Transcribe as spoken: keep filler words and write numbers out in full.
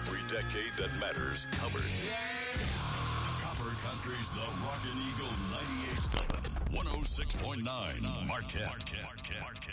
Every decade that matters covered. Copper Country's The Rockin' Eagle ninety-eight point seven, one oh six point nine Marquette.